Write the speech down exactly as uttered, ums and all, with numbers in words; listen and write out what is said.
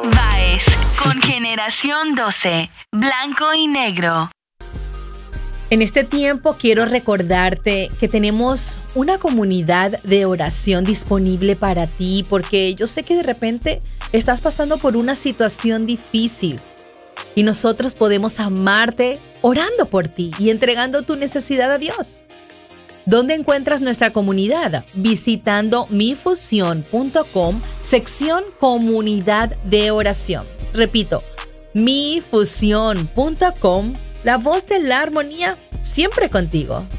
Baez, con Generación doce, blanco y negro. En este tiempo quiero recordarte que tenemos una comunidad de oración disponible para ti, porque yo sé que de repente estás pasando por una situación difícil y nosotros podemos amarte orando por ti y entregando tu necesidad a Dios. ¿Dónde encuentras nuestra comunidad? Visitando mifusión punto com, sección Comunidad de Oración. Repito, mifusión punto com, la voz de la armonía siempre contigo.